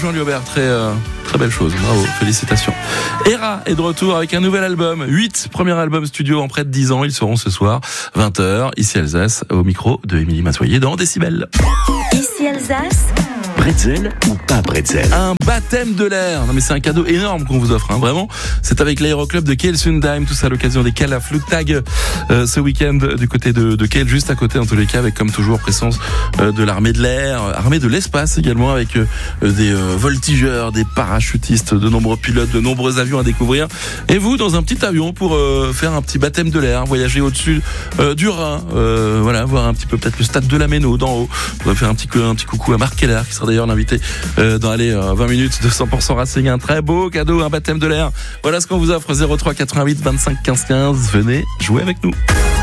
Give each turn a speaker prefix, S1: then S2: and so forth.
S1: Jean Liobert, très belle chose, bravo, félicitations. Hera est de retour avec un nouvel album, 8 premiers albums studio en près de 10 ans. Ils seront ce soir, 20h, ici Alsace, au micro de Émilie Massoyer dans Décibel.
S2: Ici Alsace.
S3: Bretzel ou pas bretzel?
S1: Un baptême de l'air. Non mais c'est un cadeau énorme qu'on vous offre, hein, vraiment. C'est avec l'Aéroclub de Kiel-Sundheim, tout ça à l'occasion des Kala Flugtag ce week-end du côté de Kiel, juste à côté en tous les cas, avec comme toujours présence de l'armée de l'air, armée de l'espace également, avec des voltigeurs, des parachutistes, de nombreux pilotes, de nombreux avions à découvrir. Et vous, dans un petit avion pour faire un petit baptême de l'air, voyager au-dessus du Rhin, voilà, voir un petit peu peut-être le stade de la Méno d'en haut. On va faire un petit coucou à Marc Keller qui sera d'ailleurs l'invité dans 20 minutes de 100% Racing. Un très beau cadeau, un baptême de l'air. Voilà ce qu'on vous offre, 03 88 25 15 15. Venez jouer avec nous.